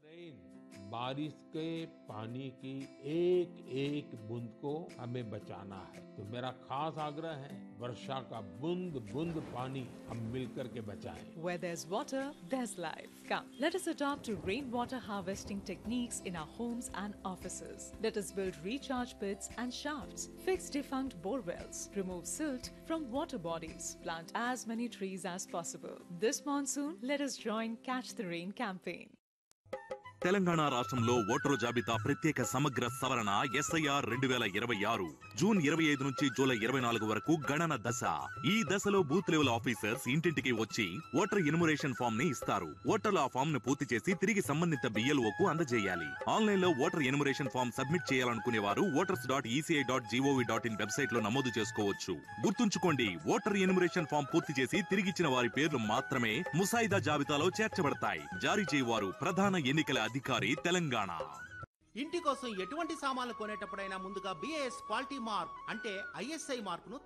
बारिश के पानी की एक एक बूंद को हमें बचाना है। तो मेरा खास आग्रह है, वर्षा का बूंद बूंद पानी हम मिलकर के बचाएं। Where there's water, there's life. Come, let us adopt to rainwater harvesting techniques in our homes and offices. Let us build recharge pits and shafts, fix defunct bore wells, remove silt from water bodies, plant as many trees as possible. This monsoon, let us join Catch the Rain campaign. Telangana రాష్ట్రంలో voter జాబితా ప్రత్యేక సమగ్ర సవరణ SIR 2026 June 25 నుంచి July 24 వరకు గణన దశ. ఈ దశలో బూత్ లెవెల్ ఆఫీసర్స్ ఇంటింటికి వచ్చి ఓటర్ ఎన్యుమరేషన్ ఫామ్ ని ఇస్తారు. ఓటర్లు ఆ ఫామ్ ను పూర్తి చేసి తిరిగి సంబంధిత BLO కు అందజేయాలి. ఆన్లైన్ లో ఓటర్ ఎన్యుమరేషన్ ఫామ్ సబ్మిట్ చేయాలనుకునే వారు voters.eci.gov.in వెబ్సైట్ లో నమోదు చేసుకోవచ్చు. గుర్తుంచుకోండి, ఓటర్ ఎన్యుమరేషన్ ఫామ్ పూర్తి చేసి తిరిగిచ్చిన వారి పేర్లు మాత్రమే ముసాయిదా జాబితాలో చేర్చబడతాయి. జారీ చేయవారు ప్రధాన ఎన్నికల అధికారి, తెలంగాణ. ఇంటి కోసం ఎటువంటి సామాన్లు కొనేటప్పుడైనా ముందుగా BIS క్వాలిటీ మార్క్ అంటే ISI మార్కును